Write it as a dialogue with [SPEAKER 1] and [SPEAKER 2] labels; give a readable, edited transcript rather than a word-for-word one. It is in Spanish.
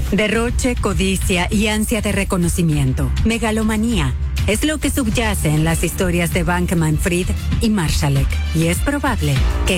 [SPEAKER 1] Derroche, codicia y ansia de reconocimiento. Megalomanía. Es lo que subyace en las historias de Bankman-Fried y Marshallek. Y es probable que